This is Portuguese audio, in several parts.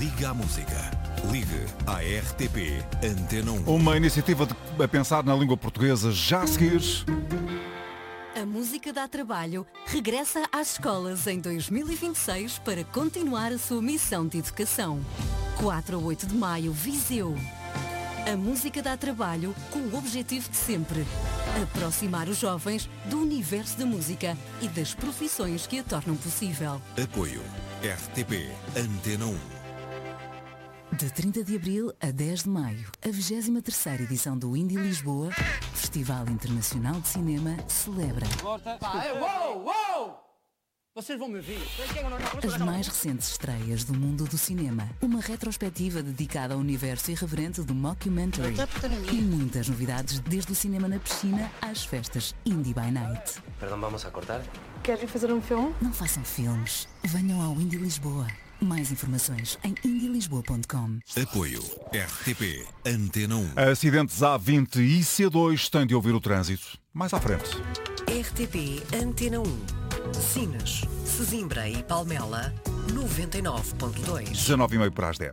Liga à Música. Ligue à RTP Antena 1. Uma iniciativa a pensar na língua portuguesa já a seguir. A Música dá Trabalho regressa às escolas em 2026 para continuar a sua missão de educação. 4 a 8 de maio, Viseu. A Música dá Trabalho com o objetivo de sempre aproximar os jovens do universo da música e das profissões que a tornam possível. Apoio RTP Antena 1. De 30 de abril a 10 de maio, a 23ª edição do Indie Lisboa, Festival Internacional de Cinema, celebra Vocês vão me ouvir. as mais recentes estreias do mundo do cinema, uma retrospectiva dedicada ao universo irreverente do mockumentary e muitas novidades desde o cinema na piscina às festas Indie by Night. Perdão, vamos a cortar? Queres ir fazer um filme? Não façam filmes, venham ao Indie Lisboa. Mais informações em indielisboa.com. Apoio RTP Antena 1. Acidentes A20 e C2 têm de ouvir o trânsito. Mais à frente. RTP Antena 1. Sines, Sesimbra e Palmela, 99.2. 19h30 para as 10.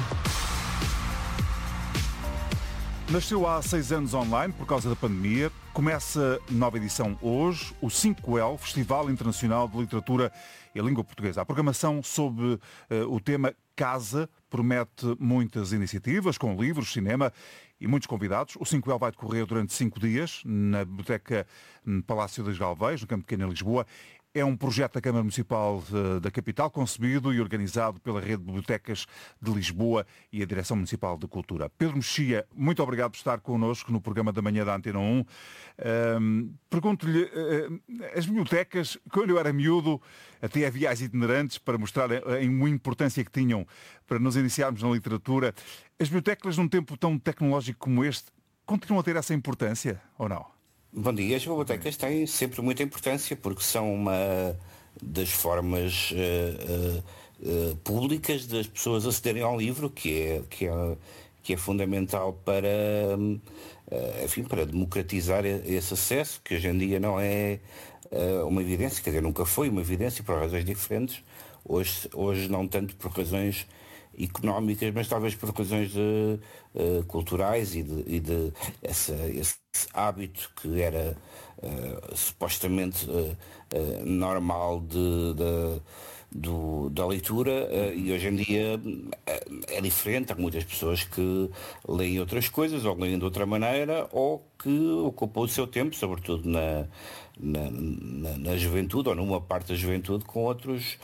Nasceu há 6 anos online por causa da pandemia. Começa nova edição hoje, o 5L, Festival Internacional de Literatura e Língua Portuguesa. A programação sob o tema Casa promete muitas iniciativas com livros, cinema e muitos convidados. O 5L vai decorrer durante 5 dias na Biblioteca Palácio das Galveias, no Campo Pequeno, em Lisboa. É um projeto da Câmara Municipal da capital, concebido e organizado pela Rede de Bibliotecas de Lisboa e a Direção Municipal de Cultura. Pedro Mexia, muito obrigado por estar connosco no programa da manhã da Antena 1. Pergunto-lhe, as bibliotecas, quando eu era miúdo, até havia as itinerantes para mostrar a importância que tinham para nos iniciarmos na literatura. As bibliotecas, num tempo tão tecnológico como este, continuam a ter essa importância ou não? Bom dia, as bibliotecas têm sempre muita importância porque são uma das formas públicas das pessoas acederem ao livro, que é fundamental para, enfim, para democratizar esse acesso, que hoje em dia não é uma evidência, quer dizer, nunca foi uma evidência por razões diferentes, hoje não tanto por razões económicas, mas talvez por razões culturais e de esse hábito que era supostamente normal da leitura e hoje em dia é diferente. Há muitas pessoas que leem outras coisas ou leem de outra maneira ou que ocupam o seu tempo, sobretudo na juventude ou numa parte da juventude, com outros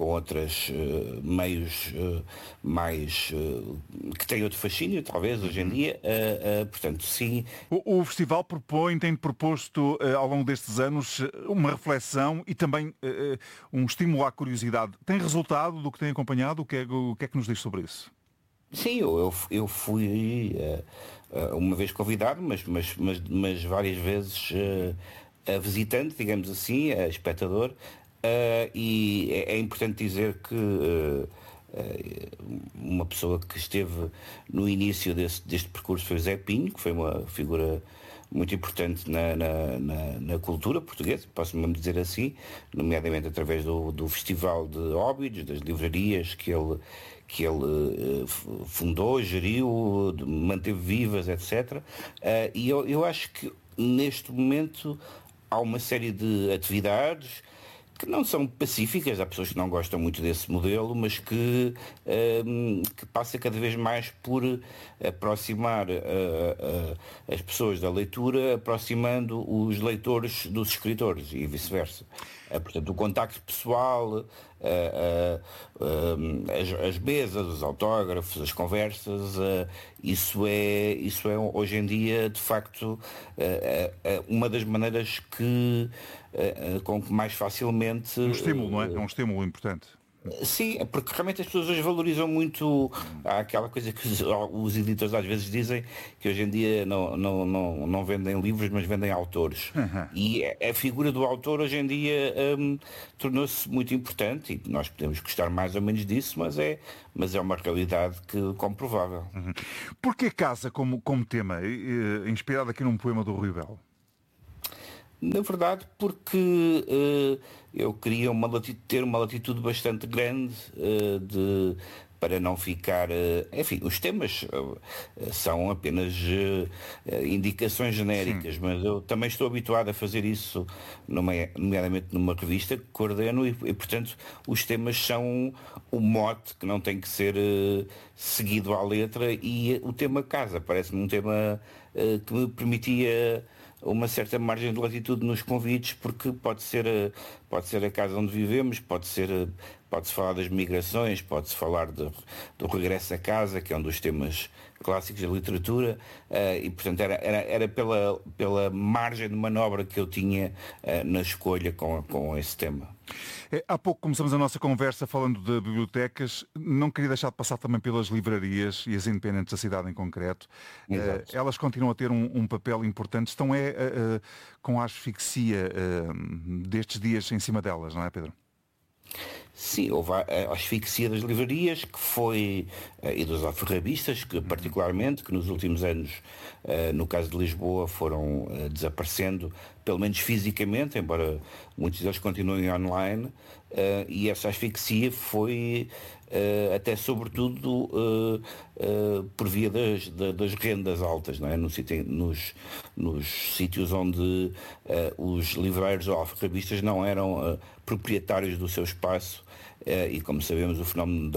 meios mais que têm outro fascínio, talvez, hoje em dia. Portanto, sim. O festival tem proposto, ao longo destes anos, uma reflexão e também um estímulo à curiosidade. Tem resultado do que tem acompanhado? O que é que nos diz sobre isso? Sim, eu fui uma vez convidado, mas várias vezes a visitante, digamos assim, a espectador. E é importante dizer que uma pessoa que esteve no início deste percurso foi o Zé Pinho, que foi uma figura muito importante na cultura portuguesa, posso mesmo dizer assim, nomeadamente através do Festival de Óbidos, das livrarias que ele fundou, geriu, manteve vivas, etc. E eu acho que neste momento há uma série de atividades que não são pacíficas, há pessoas que não gostam muito desse modelo, mas que passa cada vez mais por aproximar as pessoas da leitura, aproximando os leitores dos escritores e vice-versa. Portanto, o contacto pessoal, as mesas, os autógrafos, as conversas, isso é hoje em dia, de facto, uma das maneiras com que mais facilmente... Um estímulo, não é? É um estímulo importante. Sim, porque realmente as pessoas hoje valorizam muito aquela coisa que os editores às vezes dizem, que hoje em dia não vendem livros, mas vendem autores. Uhum. E a figura do autor hoje em dia tornou-se muito importante e nós podemos gostar mais ou menos disso, mas é uma realidade comprovável. Uhum. Porquê casa como tema, inspirado aqui num poema do Rui Belo? Na verdade, porque eu queria ter uma latitude bastante grande para não ficar... Enfim, os temas são apenas indicações genéricas, sim, mas eu também estou habituado a fazer isso, nomeadamente numa revista que coordeno e, portanto, os temas são o mote que não tem que ser seguido à letra, e o tema casa parece-me um tema que me permitia uma certa margem de latitude nos convites, porque pode ser a casa onde vivemos, pode-se falar das migrações, pode-se falar do regresso a casa, que é um dos temas clássicos da literatura, e portanto era pela margem de manobra que eu tinha na escolha com esse tema. Há pouco começamos a nossa conversa falando de bibliotecas. Não queria deixar de passar também pelas livrarias e as independentes da cidade em concreto. Elas continuam a ter um papel importante. Estão com a asfixia destes dias em cima delas, não é, Pedro? Sim, houve a asfixia das livrarias, que foi, e dos alfarrabistas, que particularmente, que nos últimos anos, no caso de Lisboa, foram desaparecendo, pelo menos fisicamente, embora muitos deles continuem online, e essa asfixia foi até sobretudo por via das rendas altas, não é? Nos sítios onde os livreiros ou alfarrabistas não eram proprietários do seu espaço, e como sabemos o fenómeno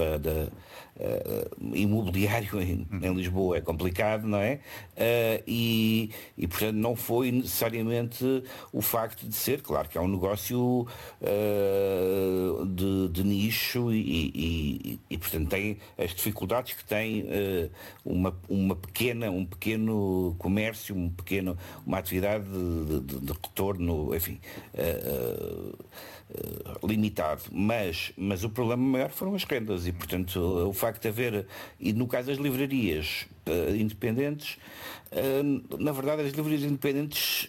imobiliário em Lisboa é complicado, não é? E portanto não foi necessariamente o facto de ser, claro que é um negócio de nicho e portanto tem as dificuldades que tem um pequeno comércio, uma atividade de retorno, enfim, limitado, mas o problema maior foram as rendas, e portanto o facto de haver, e no caso das livrarias independentes, na verdade as livrarias independentes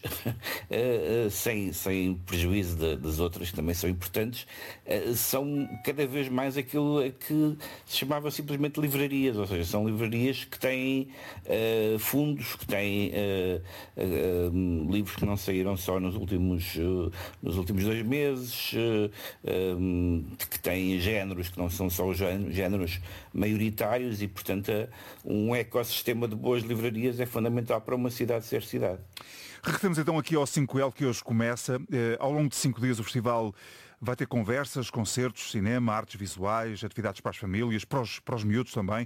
sem prejuízo das outras que também são importantes, são cada vez mais aquilo que se chamava simplesmente livrarias, ou seja, são livrarias que têm fundos, que têm livros que não saíram só nos últimos 2 meses, que têm géneros que não são só os géneros maioritários, e portanto um ecossistema de boas livrarias é fundamental para uma cidade ser cidade. Regressamos então aqui ao 5L, que hoje começa. Ao longo de 5 dias o festival vai ter conversas, concertos, cinema, artes visuais, atividades para as famílias, para os miúdos também.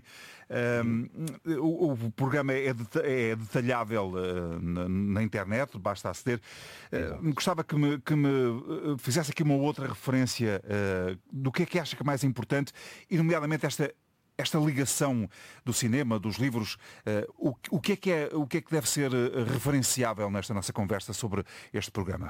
O programa é detalhável na internet, basta aceder. Gostava que me fizesse aqui uma outra referência do que acha que é mais importante, e nomeadamente esta ligação do cinema, dos livros. O que é que deve ser referenciável nesta nossa conversa sobre este programa?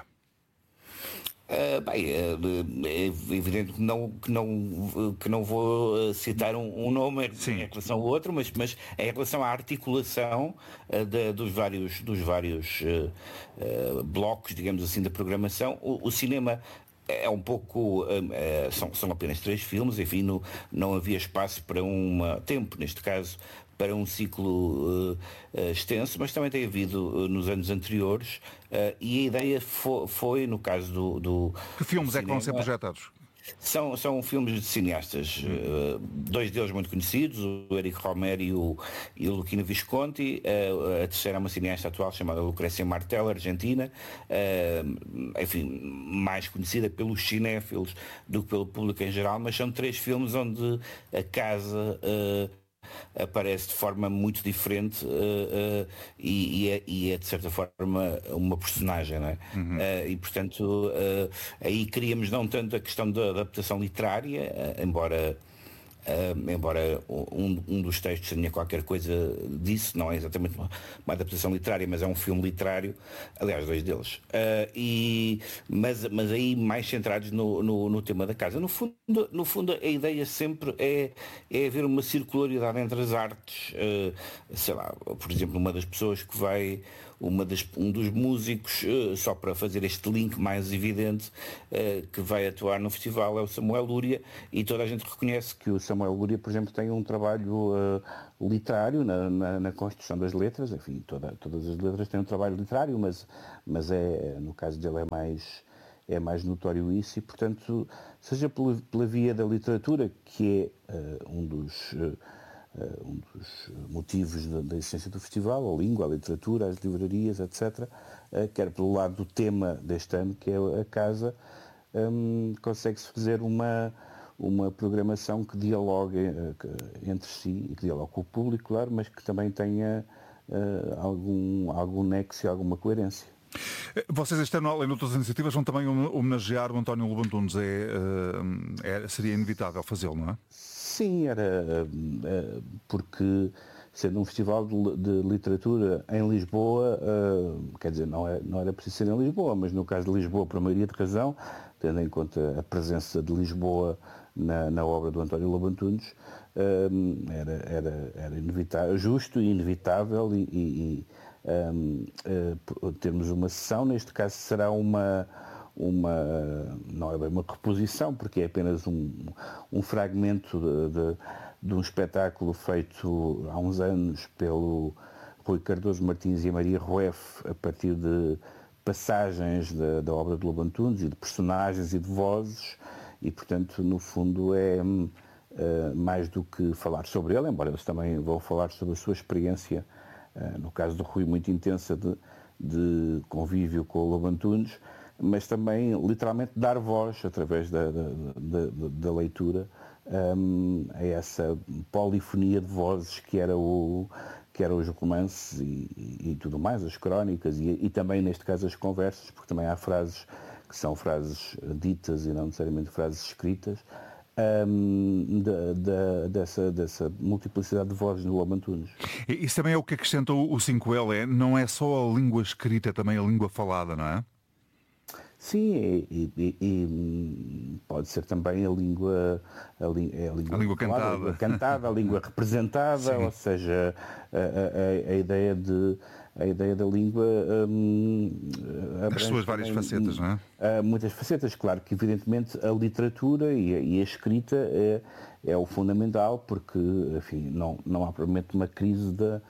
Bem, é evidente que não vou citar um nome em relação ao outro, mas em relação à articulação dos vários blocos, digamos assim, da programação, o cinema é um pouco... são apenas 3 filmes, enfim, não havia espaço para tempo, neste caso, para um ciclo extenso, mas também tem havido nos anos anteriores, e a ideia foi no caso do Que filmes do é que vão ser projetados? São filmes de cineastas, 2 deles muito conhecidos, o Érico Romério e o Luquino Visconti. A terceira é uma cineasta atual chamada Lucrécia Martel, argentina, enfim, mais conhecida pelos cinéfilos do que pelo público em geral, mas são 3 filmes onde a casa aparece de forma muito diferente, e é de certa forma uma personagem, não é? E portanto aí queríamos não tanto a questão da adaptação literária, embora um dos textos tenha qualquer coisa disso, não é exatamente uma adaptação literária, mas é um filme literário, aliás 2 deles, mas aí mais centrados no tema da casa. No fundo a ideia sempre é haver uma circularidade entre as artes. Sei lá, por exemplo, uma das pessoas que vai, um dos músicos, só para fazer este link mais evidente, que vai atuar no festival, é o Samuel Lúria, e toda a gente reconhece que o Samuel Lúria, por exemplo, tem um trabalho literário na construção das letras. Enfim, todas as letras têm um trabalho literário, mas no caso dele é mais notório isso e, portanto, seja pela via da literatura, que é um dos motivos da existência do festival, a língua, a literatura, as livrarias, etc., quer pelo lado do tema deste ano, que é a casa, consegue-se fazer uma programação que dialogue entre si, e que dialogue com o público, claro, mas que também tenha algum nexo e alguma coerência. Vocês este ano, além de outras iniciativas, vão também homenagear o António Lobo Antunes. Seria inevitável fazê-lo, não é? Sim, era porque, sendo um festival de literatura em Lisboa, quer dizer, não era preciso ser em Lisboa, mas no caso de Lisboa, por maioria de razão, tendo em conta a presença de Lisboa na obra do António Lobo Antunes, era inevitável, justo e inevitável termos uma sessão. Neste caso será não é bem uma reposição, porque é apenas um fragmento de um espetáculo feito há uns anos pelo Rui Cardoso Martins e a Maria Rueff, a partir de passagens da obra de Lobo Antunes e de personagens e de vozes, e portanto no fundo é mais do que falar sobre ele, embora eles também vão falar sobre a sua experiência, no caso do Rui muito intensa de convívio com o Lobo Antunes, mas também literalmente dar voz através da leitura a essa polifonia de vozes que era os romances e tudo mais, as crónicas e também neste caso as conversas, porque também há frases que são frases ditas e não necessariamente frases escritas, dessa multiplicidade de vozes no Lobo Antunes. Isso também é o que acrescenta o 5L, não é só a língua escrita, é também a língua falada, não é? Sim, e pode ser também a língua cantada, a língua representada. Sim. Ou seja, a ideia da língua as suas várias facetas, não é? Muitas facetas, claro que evidentemente a literatura e a escrita é o fundamental, porque enfim, não há provavelmente uma crise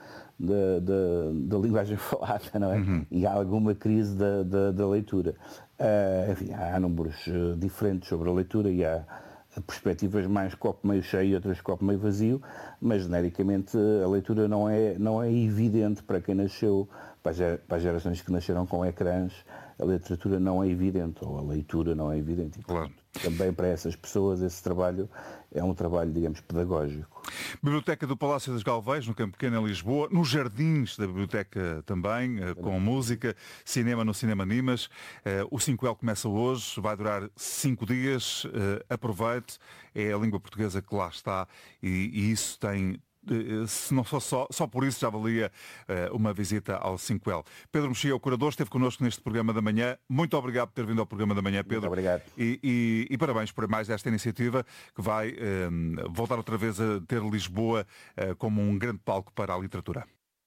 da linguagem falada, não é? Uhum. E há alguma crise da leitura. Enfim, há números diferentes sobre a leitura e há perspectivas mais copo meio cheio e outras copo meio vazio, mas genericamente a leitura não é evidente para quem nasceu, para as gerações que nasceram com ecrãs, a literatura não é evidente, ou a leitura não é evidente. E, claro. Também para essas pessoas esse trabalho é um trabalho, digamos, pedagógico. Biblioteca do Palácio das Galveias, no Campo Pequeno, em Lisboa, nos jardins da biblioteca também, com música, cinema no Cinema Nimas. O 5L começa hoje, vai durar 5 dias, aproveite, é a língua portuguesa que lá está e isso tem... Se não fosse só por isso já valia uma visita ao 5L. Pedro Mexia, o curador, esteve connosco neste programa da manhã. Muito obrigado por ter vindo ao programa da manhã, Pedro. Muito obrigado. E parabéns por mais esta iniciativa que vai voltar outra vez a ter Lisboa como um grande palco para a literatura.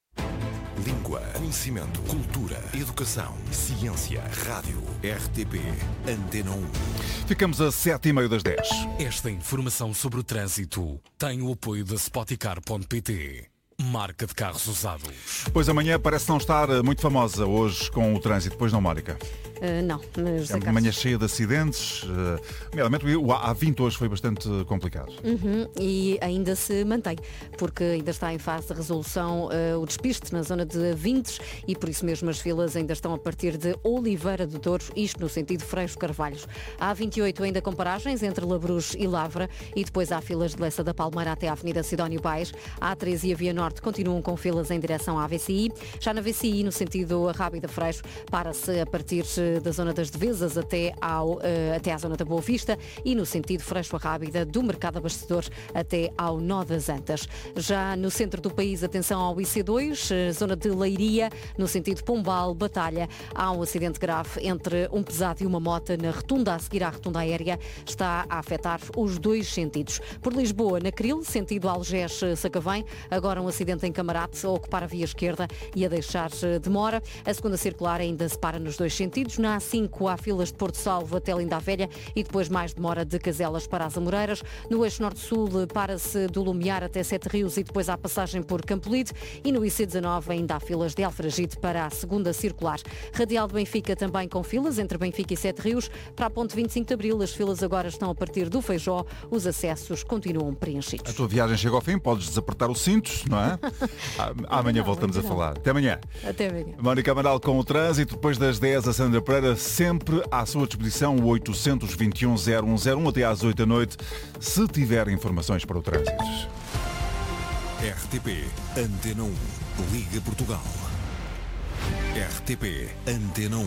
Língua, conhecimento, cultura, educação, ciência, rádio, RTP, Antena 1. Ficamos a 7h30 das 10. Esta informação sobre o trânsito tem o apoio da Spoticar.pt. Marca de carros usados. Pois amanhã parece não estar muito famosa hoje com o trânsito, pois não, Mónica? Não, mas é uma manhã cheia de acidentes, realmente o A20 hoje foi bastante complicado. E ainda se mantém, porque ainda está em fase de resolução o despiste na zona de A20 e por isso mesmo as filas ainda estão a partir de Oliveira do Douro, isto no sentido Freixo Carvalhos. A A28 ainda com paragens entre Labruz e Lavra e depois há filas de Lessa da Palmeira até a Avenida Sidónio Baes. A A13 e a Via Norte continuam com filas em direção à VCI. Já na VCI, no sentido Rábida Freixo, para-se a partir da zona das Devesas até à zona da Boa Vista e no sentido Freixo Rábida do Mercado Abastecedor até ao Nó das Antas. Já no centro do país, atenção ao IC2, zona de Leiria, no sentido Pombal, Batalha. Há um acidente grave entre um pesado e uma moto na rotunda a seguir à rotunda aérea. Está a afetar os dois sentidos. Por Lisboa, na Cril, sentido Algés-Sacavém, agora um acidente acidente em Camarate a ocupar a via esquerda e a deixar demora. A segunda circular ainda se para nos dois sentidos. Na A5 há filas de Porto Salvo até Linda a Velha e depois mais demora de Caselas para as Amoreiras. No eixo norte-sul para-se do Lumiar até Sete Rios e depois há passagem por Campolide. E no IC19 ainda há filas de Alfragide para a segunda circular. Radial de Benfica também com filas entre Benfica e Sete Rios. Para a ponte 25 de Abril as filas agora estão a partir do Feijó. Os acessos continuam preenchidos. A tua viagem chega ao fim, podes desapertar o cinto, não é? Amanhã voltamos a falar. Até amanhã. Até amanhã. Mónica Amaral com o trânsito. Depois das 10, a Sandra Pereira sempre à sua disposição, o 821-0101 até às 8 da noite, se tiver informações para o trânsito. RTP Antena 1. Liga Portugal. RTP Antena 1.